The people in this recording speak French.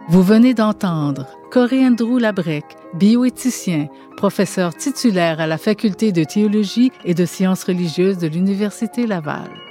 Vous venez d'entendre Corey Andrew Labrec, bioéthicien, professeur titulaire à la Faculté de théologie et de sciences religieuses de l'Université Laval.